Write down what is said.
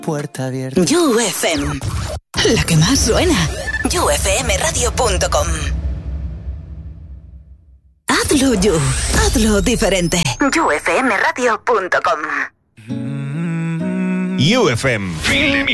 Puerta abierta. You FM, la que más suena. YouFMradio.com. Hazlo You, hazlo diferente. YouFMradio.com. UFM.